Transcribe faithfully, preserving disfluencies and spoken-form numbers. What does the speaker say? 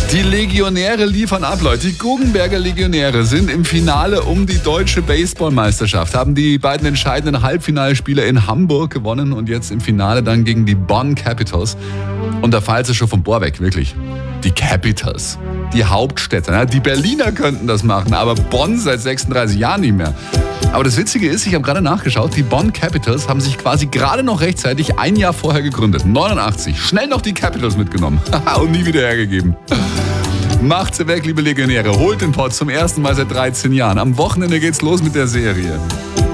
Die Legionäre liefern ab, Leute. Die Guggenberger Legionäre sind im Finale um die deutsche Baseballmeisterschaft, haben die beiden entscheidenden Halbfinalspiele in Hamburg gewonnen und jetzt im Finale dann gegen die Bonn Capitals. Und da fällt sie schon vom Bohr weg, wirklich. Die Capitals, die Hauptstädte, die Berliner könnten das machen, aber Bonn seit sechsunddreißig Jahren nicht mehr. Aber das Witzige ist, ich habe gerade nachgeschaut, die Bonn Capitals haben sich quasi gerade noch rechtzeitig ein Jahr vorher gegründet. neunundachtzig. Schnell noch die Capitals mitgenommen und nie wieder hergegeben. Macht sie weg, liebe Legionäre. Holt den Pott zum ersten Mal seit dreizehn Jahren. Am Wochenende geht's los mit der Serie.